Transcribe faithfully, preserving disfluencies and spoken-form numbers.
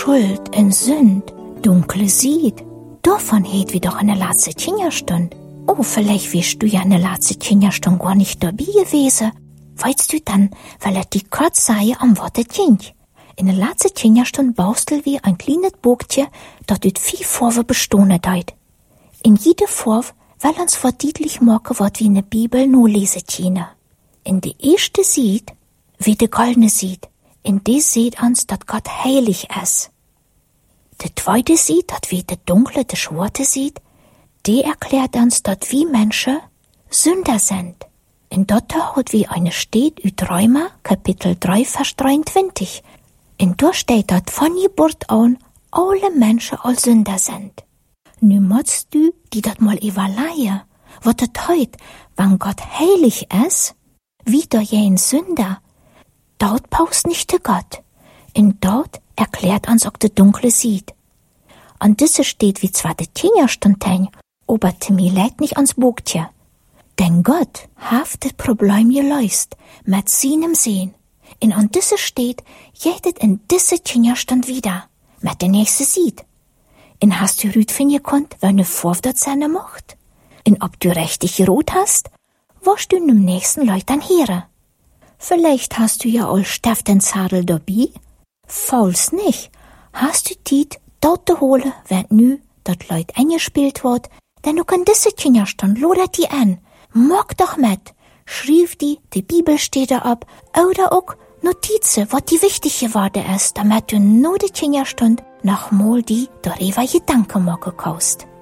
Schuld en Sünd, dunkle Sied. Davon hätt wir doch eine letzte Kinderstund. Oh, vielleicht wirst du ja eine letzte Kinderstund gar nicht dabei gewesen. Weißt du dann, weil er die kurz sei am Worte Kind. In der letzten Kinderstund baustel wir ein kleines Bogtje, das ut vier Vorwe bestone deit. In jede Vorwe will uns verdietlich machen, wat wie in der Bibel nur lese tjene. In die erste Sied, wie de goldene Sied, in die seht uns, dat Gott heilig ist. De zweite Sied, dat wie de dunkle, de schwarze Sied, die erklärt uns, dat wie Menschen Sünder sind. In Dotter hat wie eine steht üt Römer, Kapitel drei, Vers dreiundzwanzig. In dort steht, dat von Geburt an alle Menschen als Sünder sind. Nu musst du die dat mal evaluieren, wat het heut, wann Gott heilig ist, wie da ein Sünder. Dort paust nicht de Gott. In dort erklärt uns auch de dunkle Sied. An diese steht wie zwar de Tingerstundtein, aber mir leid nicht ans Bogtje. Denn Gott haft das Problem gelöst, mit seinem Sehen. In an diese steht, jedet in diese Tingerstund wieder, mit der nächste Sied. In hast du rüt fin gekonnt, wenn ne Vorf dort seine mocht? In ob du richtig rot hast, wirst du nem nächsten Leut dann here. Vielleicht hast du ja all Steft den Zadel dabei? Falls nicht, hast du Tiet dort de hole, wenn nu dat Leut eingespielt wird, denn du kann diese Kinderstand lodert die an. Mock doch mit, schrieb die, die Bibelstelle ab, oder auch Notizen, wat die wichtig geworden ist, damit du nur die Kinderstund noch mal die darüber Gedanken machen kannst.